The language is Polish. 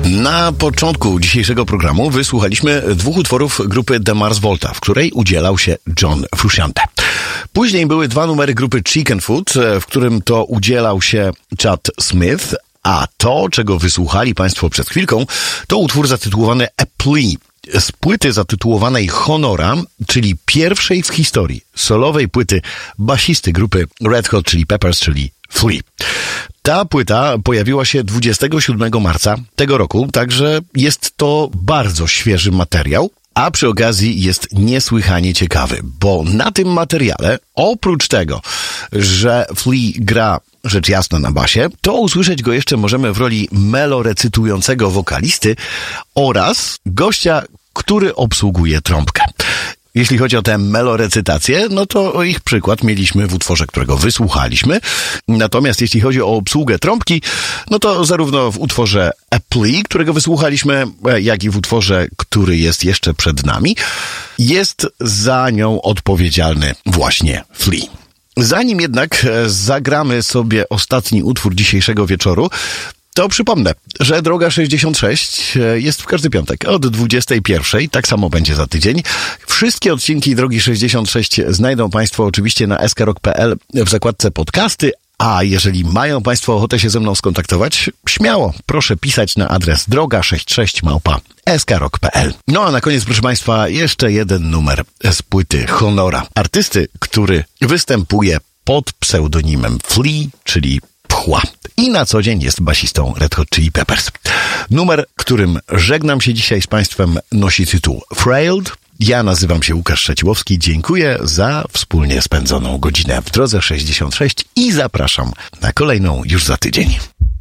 Na początku dzisiejszego programu wysłuchaliśmy dwóch utworów grupy The Mars Volta, w której udzielał się John Frusciante. Później były dwa numery grupy Chicken Food, w którym to udzielał się Chad Smith, a to, czego wysłuchali Państwo przed chwilką, to utwór zatytułowany A Plea z płyty zatytułowanej Honora, czyli pierwszej w historii solowej płyty basisty grupy Red Hot Chili Peppers, czyli Flea. Ta płyta pojawiła się 27 marca tego roku, także jest to bardzo świeży materiał, a przy okazji jest niesłychanie ciekawy, bo na tym materiale, oprócz tego, że Flea gra rzecz jasna na basie, to usłyszeć go jeszcze możemy w roli melorecytującego wokalisty oraz gościa, który obsługuje trąbkę. Jeśli chodzi o tę melorecytację, no to ich przykład mieliśmy w utworze, którego wysłuchaliśmy. Natomiast jeśli chodzi o obsługę trąbki, no to zarówno w utworze A Plea, którego wysłuchaliśmy, jak i w utworze, który jest jeszcze przed nami, jest za nią odpowiedzialny właśnie Flea. Zanim jednak zagramy sobie ostatni utwór dzisiejszego wieczoru, to przypomnę, że Droga 66 jest w każdy piątek od 21. Tak samo będzie za tydzień. Wszystkie odcinki Drogi 66 znajdą Państwo oczywiście na skrok.pl w zakładce podcasty, a jeżeli mają Państwo ochotę się ze mną skontaktować, śmiało, proszę pisać na adres droga66@skrok.pl. No a na koniec, proszę Państwa, jeszcze jeden numer z płyty Honora. Artysty, który występuje pod pseudonimem Flea, czyli Pchła. I na co dzień jest basistą Red Hot Chili Peppers. Numer, którym żegnam się dzisiaj z Państwem, nosi tytuł Frailed. Ja nazywam się Łukasz Szeciłowski. Dziękuję za wspólnie spędzoną godzinę w Drodze 66 i zapraszam na kolejną już za tydzień.